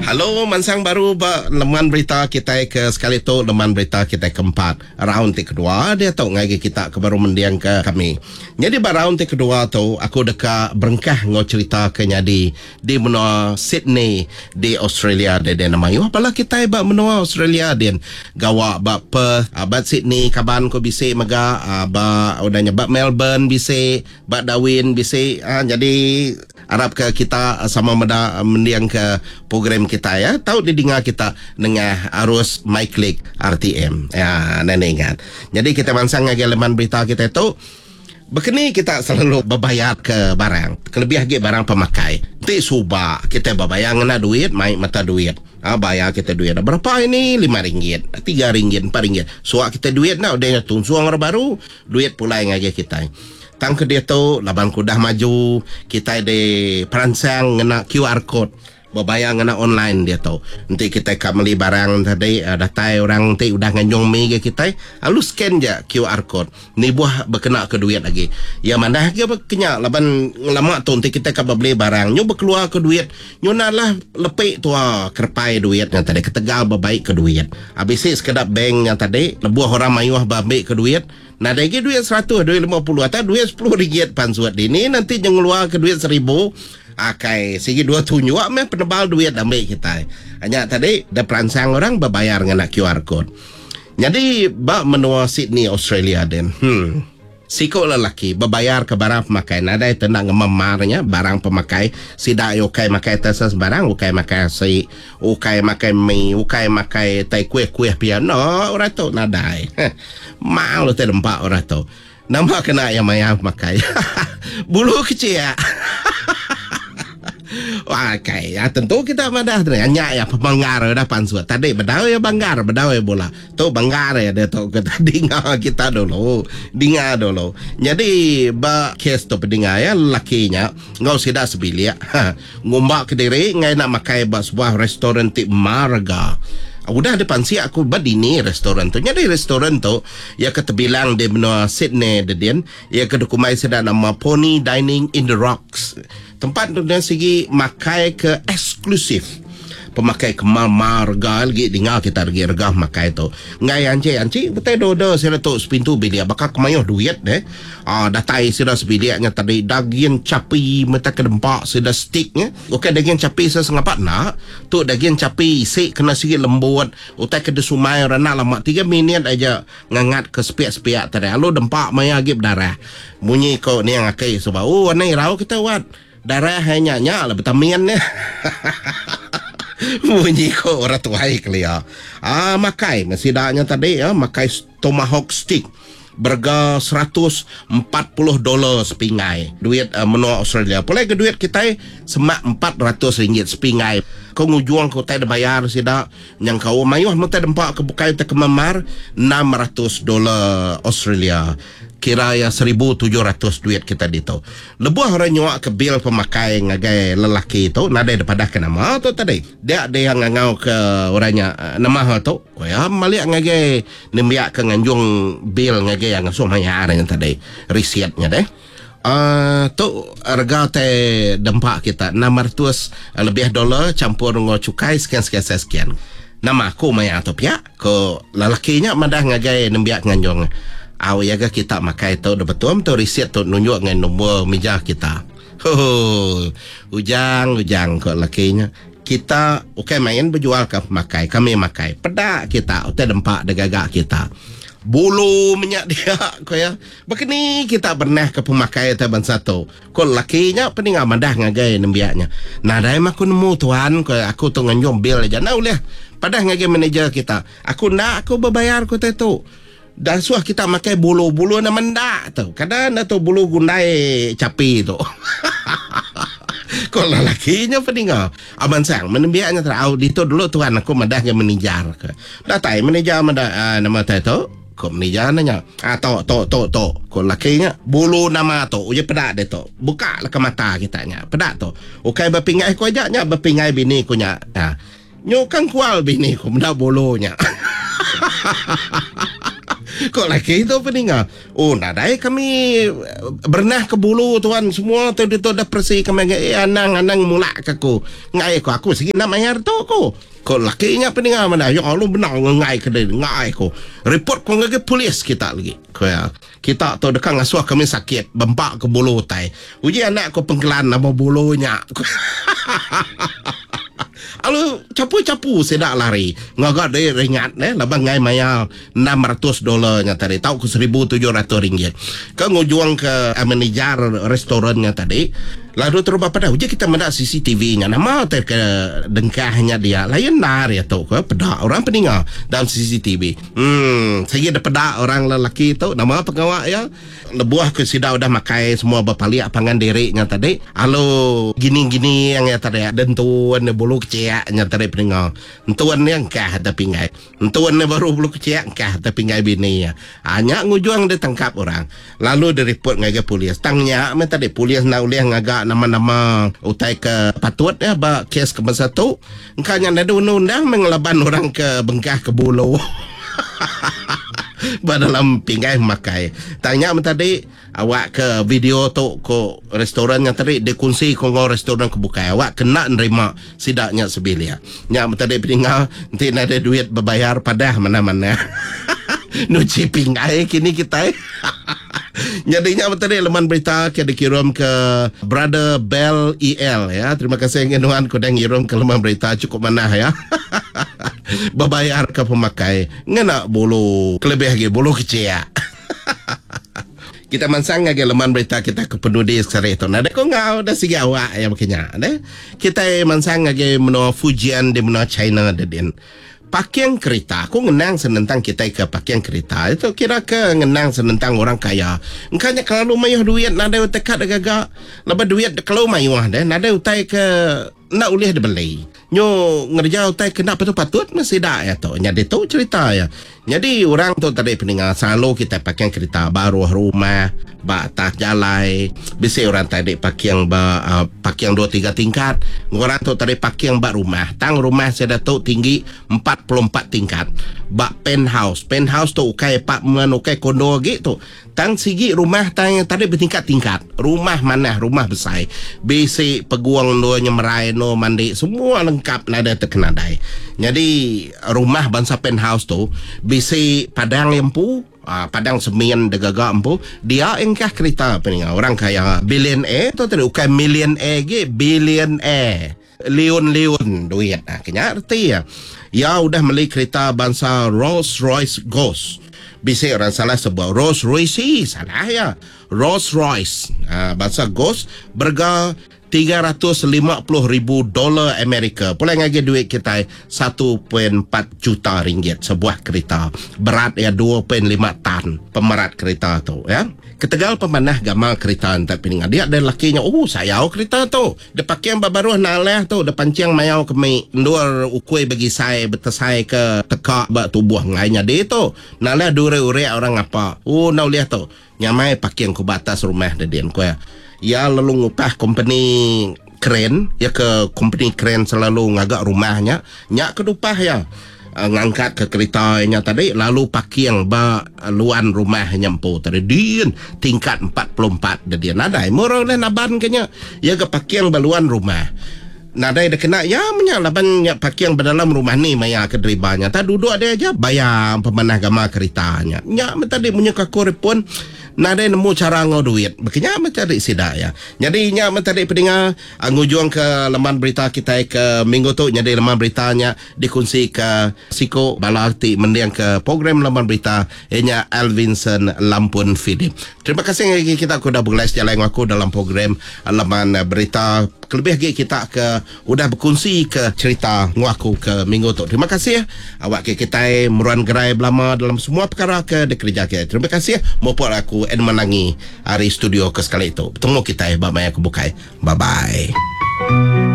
Halo, mansang baru leman berita kita ke sekali tu leman berita kita keempat. Round kedua dia tahu ngai kita ke baru mendiang ke kami. Jadi round kedua tu aku dekat berengkah ngau cerita ke nyadi di menua Sydney di Australia dia nama yo apalah kita ba menua Australia dia gawa ba Perth, ba Sydney kaban ko bisik maga ba udahnya ba Melbourne bisik, ba Darwin bisik. Jadi harap ke kita sama meda mendiang ke program kita ya. Tahu didengar kita dengan arus MyClick RTM. Ya, nana ingat. Jadi kita mansang ngagi leman berita kita itu begini kita selalu berbayar ke barang. Kelebih lagi barang pemakai. Ti subak kita berbayar ngena duit, mai mata duit. Bayar kita duit. Berapa ini? RM5, RM3, RM4. Suak kita duit nak udah tunsuang orang baru, duit pula yang ngagi kita. Tang ke dia tu laban kudah maju kita de peransang ngena QR code berbayar ngena online dia tu. Nanti kita kat beli barang tadi datai orang nanti udah nganyong mi ke kita lalu scan je QR code ni buah berkena ke duit lagi. Ya mana dia berkenya laban lama tu nanti kita kat beli barang nyu berkeluar ke duit nyu nalah lepik tu kerpai duit yang tadi ketegal berbaik ke duit. Habis sekedar bank yang tadi lebuh orang mayuh babik ke duit. Nah, lagi duit 100, duit 50 atau duit RM10 pansuat ini nanti jangan keluar ke duit 1000. Akai segi dua tunjuk meh penebal duit ambil kita. Hanya tadi ada peransang orang berbayar dengan QR code. Jadi ba menua Sydney Australia den. Siko lelaki berbayar ke barang pemakai. Nada itu nak ngememarnya barang pemakai. Sida ukai makai tersas barang, ukai makai si, ukai makai mie, ukai makai tai kuih piano. Orang tu nada. Mau tu tempat orang tu. Nama kena yang maya makai. Bulu kecil ya. Wah, ya tentu kita madah hanya ya pembanggar dah pansuat. Tadi bedau ya banggar, bedau ya bola. Tu banggar ya dia tu kita dengar kita dulu. Dengar dulu. Jadi ba kes tu pendengar ya lakinya ngau sida sebilik. Ngombak ke diri ngai nak makai ba sebuah restoran tip marga. Udah depan si aku badini restoran tu. Jadi restoran tu ya kata bilang di benua Sydney dedian ya kedukumai sedang nama Pony Dining in the Rocks. Tempat tu dari segi makai ke eksklusif. Pemakai kemal marga lagi dengar kita lagi regah makai tu. Ngai anci betul dodo saya tu sepintu bilik bakal kemayuh duit deh. Datai sudah sebiliknya tadi daging capi mata ke dempak sudah sticknya. Okey daging capi saya sengapat nak. Tu daging capi isi kena sikit lembut. Utai ke desumai rana lama 3 minit aja ngangat ke sepiak-sepiak tadi. Lalu dempak maya lagi berdarah. Bunyi kau ni yang akai sebab anai rau kita wat. Darah hanya lah vitamin ya. Bunyi ko orang tuai kelia. Makai mesidanya tadi ya, makai tomahawk stick. Berga $140 sepingai. Duit menua Australia. Pulai ke duit kita semak RM400 sepingai. Kau ngujuang kau tak ada bayar sida. Yang kau mayuh mau tak dempak ke bukai tak kemamar $600 Australia. Kira ya 1,700 duit kita dito. Lebuh orang nyuak ke bil pemakai ngagai lelaki itu nada daripada ke nama tu tadi. Dia ada yang ngau ke orangnya nama tu. Ya malik ngagai nembiak ke nganjung bil ngagai yang ngasuh mayar yang tadi. Resiatnya deh. Tu harga te dempak kita $600 lebih campur ngau cukai sekian. Nama aku mayar tu pihak ko lelakinya madah ngagai nembiak nganjung. Awayaga kita makai tu betul tu riset tu nunjuk dengan nombor meja kita. Ujang kok lakinya. Kita main berjual ke makai, kami makai. Pedak kita, utai dempak degagak kita. Bulu minyak dia kau ya. Begini kita pernah ke pemakai taban satu. Kau lakinya pening amadah ngagai nembiaknya. Nah, dah aku nemu tuan kau aku tu nganjung bil aja. Nah, boleh. Padah ngagai manager kita. Aku berbayar kau tu. Dan suah kita makai bulu na mendak tu. Kadang tu bulu gundai capi tu. Kalau lakinya peninga. Abang sang menembiaknya terau di tu dulu tuan aku madah ke manager ke. Datai manager madah nama tu. Kau manager nanya. To. Kau lakinya bulu nama tu. Uja pedak dia tu. Buka lah ke mata kita nya. Pedak tu. Ukai berpingai kau aja nya berpingai bini ku nya. Nyukang kual bini ku mendak bulunya. Kok laki itu peninga. Oh, nadai kami berenah ke bulu tuan. Semua tu dia tu dah bersih kami. Anang mula ke aku. Ngai aku segi nak mayar tu aku. Kok lakinya peninga mana? Ya Allah benar ngai ke dia. Ngai aku. Report ko ngake polis kita lagi. Kaya kita tu dekat ngasuh kami sakit. Bempak ke bulu tai. Uji anak ko pengkelan nama bulunya. Alu capu sedak lari ngagak dia ringat labang ngai mayal $600 nya tadi tahu ke $1,700 kan ngujuang ke manajer restorannya tadi lalu terus pada uji kita mendak CCTV nya nama ter ke dengkahnya dia lain nar ya tu ke pedak orang peninga dalam CCTV saya ada pedak orang lelaki tu nama pengawak ya lebuah ke sida udah makai semua bapaliak pangan deriknya tadi alo gini yang ya tadi dentuan bulu kecek nya tadi peninga entuan yang kah tapi ngai entuan baru bulu kecek kah tapi ngai bini ya hanya ngujuang dia tangkap orang lalu direport ngai ke polis tangnya tadi polis nak ulih ngagak nama-nama utai ke patut ya ba kes ke masa tu engkanya ada undang-undang mengelaban orang ke bengkah ke bulu dalam pinggai makai tanya tadi awak ke video tu ko restoran yang tadi dikunci ko restoran kebuka awak kena nerima sidaknya sebilia nya tadi peninggal nanti ada duit berbayar padah mana-mana nuci pinggai kini kita jadinya tadi leman berita ke dikirim ke Brother Bell EL ya. Terima kasih ngenuan ko dah ngirim ke leman berita cukup mana ya. Berbayar ke pemakai ngena bulu kelebih lagi bulu kecil ya. Kita mansang lagi leman berita kita ke penudi sekarang itu. Nada ko ngau dah sigi awak ya makanya. Kita mansang lagi menua Fujian di menua China dedin. Pakaian kereta, aku ngenang senentang kita ke pakaian kereta. Itu kira ke ngenang senentang orang kaya. Engkanya kalau mayuh duit, nada tekat gagak. Lepas duit kalau mayuh deh, nada utai ke nak ulih dibeli. Nyo ngerja utai kena patut masih dah ya tu. Jadi tu cerita ya. Jadi orang tu tadi peninggal selalu kita pakaian kereta baru rumah, batas jalai. Biasa orang tadi pakaian pakaian 2-3 tingkat. Orang tu tadi pakaian bak rumah. Tang rumah saya tu tinggi 44 tingkat. Bak penthouse. Penthouse tu ukai apartment, ukai kondo gitu. Tang sigi rumah tang tadi bertingkat-tingkat. Rumah mana? Rumah besar. Biasa peguang doanya merai no mandi semua lengkap nada terkenadai. Jadi rumah bangsa penthouse tu bisi padang lempu padang semen degaga empu dia engkah kereta peningal orang kaya billionaire tu tadi bukan millionaire ge billionaire leon duit kena arti ya udah beli kereta bangsa Rolls Royce Ghost bisa orang salah sebut Rolls Royce salah ya Rolls Royce bangsa Ghost berga $350,000 Amerika. Pulai ngagi duit kita 1.4 juta ringgit sebuah kereta. Berat ya 2.5 tan pemerat kereta tu ya. Ketegal pemanah gamal kereta entak peningan. Dia ada lakinya, sayau kereta tu. Dia pakai yang baru naleh tu. Dia pancing mayau kami. Dua ukui bagi saya betesai ke tekak bak tubuh ngainya dia tu. Naleh dure-ure orang apa. Nak lihat tu. Nyamai pakai yang ku batas rumah dia ku ya. Ya lalu ngupah company keren ya ke company keren selalu ngagak rumahnya nyak kedupah ya ngangkat ke keretanya tadi lalu pakai yang luan rumahnya empu tadi din tingkat 44 dia nadai murah lah naban kenya ya ke pakai yang baluan rumah nadai dah kena ya menyalaban pakai yang berdalam rumah ni maya ke deribanya tak duduk ada aja bayar pemanah gama keretanya nyak tadi punya kakor pun nada nemu cara ngau duit. Makanya mencari sidak ya. Jadi nya mentari pendengar ngujuang ke laman berita kita ke minggu tu jadi laman beritanya dikunci ke Siko Balarti mendiang ke program laman berita nya Alvinson Lampun Fidi. Terima kasih lagi kita sudah bergelas jalan aku dalam program laman berita kelebih lagi kita ke udah berkongsi ke cerita ngaku ke minggu tu. Terima kasih awak ke kita meruan gerai belama dalam semua perkara ke dikerja kita. Terima kasih maupun aku menangi hari studio ke sekali itu. Bertemu kita bye-bye aku bukai. Bye-bye.